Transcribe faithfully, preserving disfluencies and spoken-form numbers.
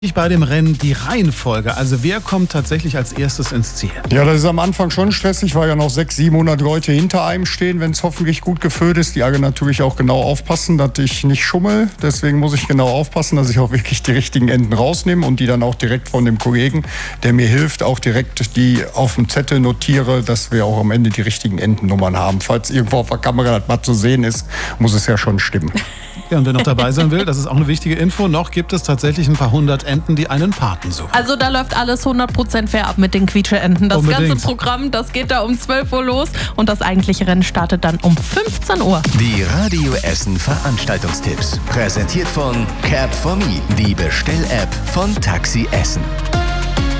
Bei dem Rennen die Reihenfolge, also wer kommt tatsächlich als erstes ins Ziel? Ja, das ist am Anfang schon stressig, weil ja noch sechshundert, siebenhundert Leute hinter einem stehen, wenn es hoffentlich gut gefüllt ist. Die alle natürlich auch genau aufpassen, dass ich nicht schummel. Deswegen muss ich genau aufpassen, dass ich auch wirklich die richtigen Enden rausnehme und die dann auch direkt von dem Kollegen, der mir hilft, auch direkt die auf dem Zettel notiere, dass wir auch am Ende die richtigen Endennummern haben. Falls irgendwo auf der Kamera das mal zu sehen ist, muss es ja schon stimmen. Ja, und wer noch dabei sein will, das ist auch eine wichtige Info, noch gibt es tatsächlich ein paar hundert Enten, die einen Paten suchen. Also da läuft alles hundert Prozent fair ab mit den Quietsche-Enten. Das Unbedingt. ganze Programm, das geht da um zwölf Uhr los und das eigentliche Rennen startet dann um fünfzehn Uhr. Die Radio Essen Veranstaltungstipps, präsentiert von Cab for Me, die Bestell-App von Taxi Essen.